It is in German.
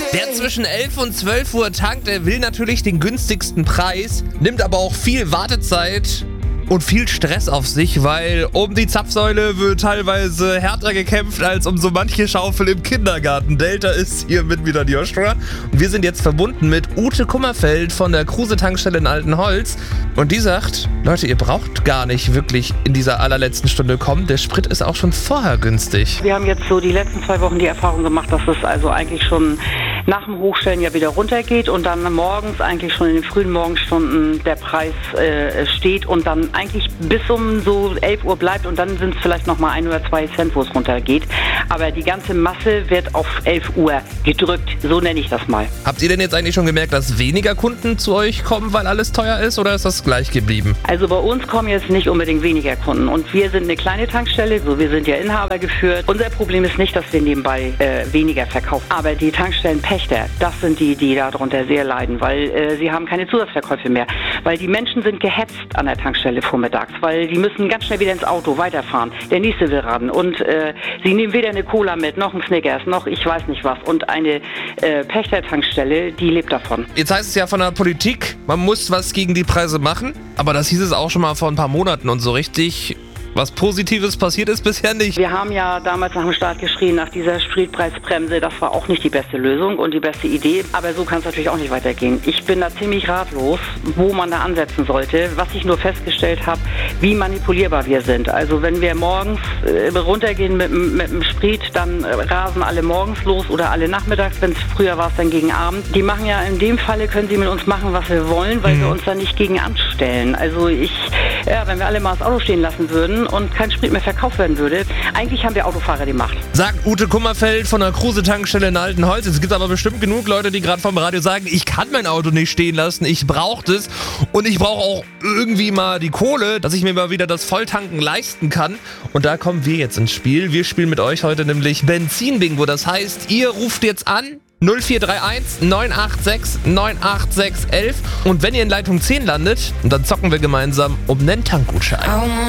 Wer zwischen 11 und 12 Uhr tankt, der will natürlich den günstigsten Preis, nimmt aber auch viel Wartezeit und viel Stress auf sich, weil um die Zapfsäule wird teilweise härter gekämpft als um so manche Schaufel im Kindergarten. Delta ist hier mit wieder Joshua und wir sind jetzt verbunden mit Ute Kummerfeld von der Kruse-Tankstelle in Altenholz und die sagt, Leute, ihr braucht gar nicht wirklich in dieser allerletzten Stunde kommen, der Sprit ist auch schon vorher günstig. Wir haben jetzt so die letzten 2 Wochen die Erfahrung gemacht, dass es also eigentlich schon nach dem Hochstellen ja wieder runtergeht und dann morgens eigentlich schon in den frühen Morgenstunden der Preis steht und dann eigentlich bis um so 11 Uhr bleibt und dann sind es vielleicht nochmal 1 oder 2 Cent, wo es runtergeht. Aber die ganze Masse wird auf 11 Uhr gedrückt, so nenne ich das mal. Habt ihr denn jetzt eigentlich schon gemerkt, dass weniger Kunden zu euch kommen, weil alles teuer ist oder ist das gleich geblieben? Also bei uns kommen jetzt nicht unbedingt weniger Kunden und wir sind eine kleine Tankstelle, so wir sind ja Inhaber geführt. Unser Problem ist nicht, dass wir nebenbei weniger verkaufen, aber die Tankstellenpächter, das sind die darunter sehr leiden, weil sie haben keine Zusatzverkäufe mehr, weil die Menschen sind gehetzt an der Tankstelle vormittags, weil die müssen ganz schnell wieder ins Auto weiterfahren. Der nächste will ran und sie nehmen weder eine Cola mit, noch ein Snickers, noch ich weiß nicht was und eine Pächter-Tankstelle, die lebt davon. Jetzt heißt es ja von der Politik, man muss was gegen die Preise machen, aber das hieß es auch schon mal vor ein paar Monaten und so richtig was Positives passiert ist bisher nicht. Wir haben ja damals nach dem Start geschrien, nach dieser Spritpreisbremse, das war auch nicht die beste Lösung und die beste Idee, aber so kann es natürlich auch nicht weitergehen. Ich bin da ziemlich ratlos, wo man da ansetzen sollte, was ich nur festgestellt habe, wie manipulierbar wir sind. Also wenn wir morgens runtergehen mit dem Sprit, dann rasen alle morgens los oder alle nachmittags, wenn es früher war, es dann gegen Abend. Die machen ja in dem Falle, können sie mit uns machen, was wir wollen, weil wir uns da nicht gegen anstellen. Also wenn wir alle mal das Auto stehen lassen würden und kein Sprit mehr verkauft werden würde. Eigentlich haben wir Autofahrer die Macht. Sagt Ute Kummerfeld von der Kruse-Tankstelle in Altenholz. Es gibt aber bestimmt genug Leute, die gerade vom Radio sagen, ich kann mein Auto nicht stehen lassen, ich brauche das und ich brauche auch irgendwie mal die Kohle, dass ich mir mal wieder das Volltanken leisten kann. Und da kommen wir jetzt ins Spiel. Wir spielen mit euch heute nämlich Benzin-Bingo. Das heißt, ihr ruft jetzt an 0431 986 98611 und wenn ihr in Leitung 10 landet, dann zocken wir gemeinsam um einen Tankgutschein.